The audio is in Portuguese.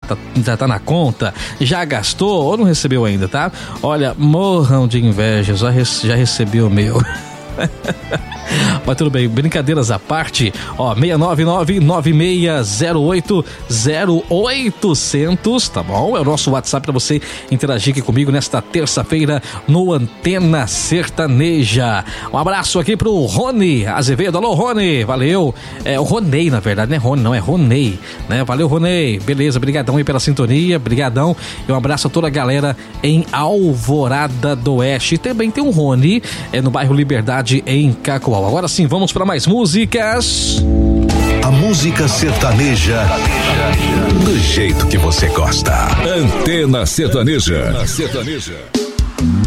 já tá na conta, já gastou ou não recebeu ainda, tá? Olha, morram de inveja, já recebi o meu. Mas tudo bem, brincadeiras à parte, ó, 699-9608-0800, tá bom? É o nosso WhatsApp pra você interagir aqui comigo nesta terça-feira no Antena Sertaneja. Um abraço aqui pro Rony Azevedo. Alô, Rony, valeu. É o Ronei, na verdade, não é Rony, não, é Ronei, né? Valeu, Ronei, beleza, brigadão aí pela sintonia, brigadão. E um abraço a toda a galera em Alvorada do Oeste. E também tem um Rony, no bairro Liberdade, em Cacoal. Agora sim, vamos para mais músicas. A música sertaneja do jeito que você gosta. Antena Sertaneja.